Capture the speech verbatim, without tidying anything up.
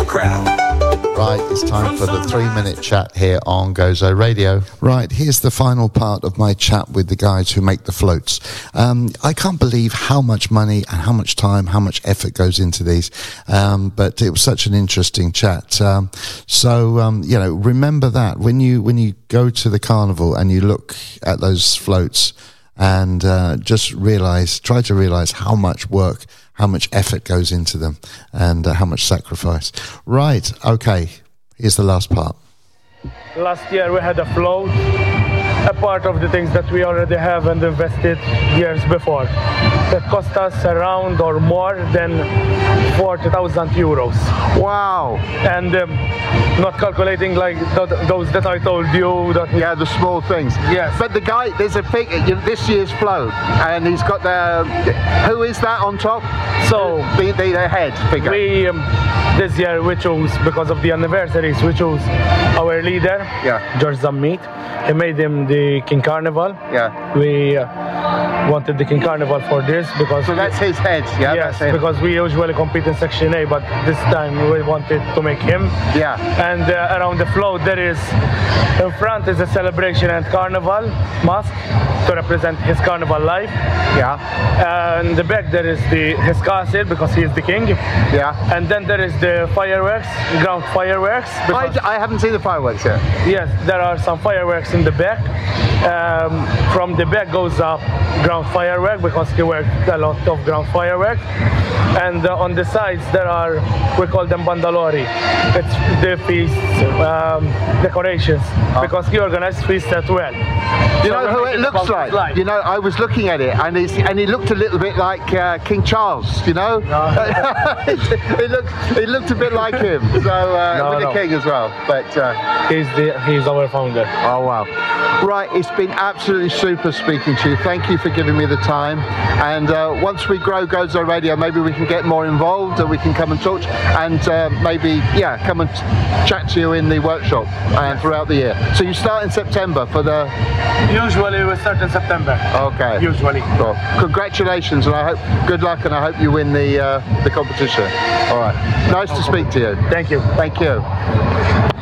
your crowd. Right, it's time for the three-minute chat here on Gozo Radio. Right, here's the final part of my chat with the guys who make the floats. Um, I can't believe how much money and how much time, how much effort goes into these. Um, but it was such an interesting chat. Um, so, um, you know, remember that when you when you go to the carnival and you look at those floats and uh, just realise, try to realise how much work, how much effort goes into them, and uh, how much sacrifice. Right, okay, here's the last part. Last year we had a float, a part of the things that we already have and invested years before. That cost us around or more than forty thousand euros. Wow. And um, not calculating like th those that I told you. That yeah, the small things. Yes. But the guy, there's a big, this year's float, and he's got the, who is that on top? So, the, the, the head figure. We, um, this year we chose, because of the anniversaries, we chose our leader, yeah. George Zammit. He made him the King Carnival. Yeah. We uh, wanted the King Carnival for this because... So that's his head, yeah? Yes, because we usually compete in Section A, but this time we wanted to make him. Yeah. And uh, around the float there is, in front is a celebration and carnival mask to represent his carnival life. Yeah. And in the back there is the his castle because he is the king. Yeah. And then there is the fireworks, ground fireworks. I, I haven't seen the fireworks yet. Yes, there are some fireworks in the back. Um, from the back goes up ground firework because he worked a lot of ground firework. And uh, on the sides there are, we call them bandalori. It's the feast um, decorations oh. because he organized feasts as well. You so know who it looks like? like? You know, I was looking at it and, he's, and he looked a little bit like uh, King Charles, you know? No. it, it, looked, it looked a bit like him, so uh, no, with no. the king as well. But uh, he's, the, he's our founder. Oh, wow. Right, it's been absolutely super speaking to you. Thank you for giving me the time. And uh, once we grow Gozo Radio, maybe we can get more involved and we can come and talk and uh, maybe, yeah, come and chat to you in the workshop and throughout the year. So you start in September for the... Usually we start in September. Okay. Usually. Cool. Congratulations, and I hope good luck, and I hope you win the uh, the competition. All right. Nice to speak to you. Thank you. Thank you.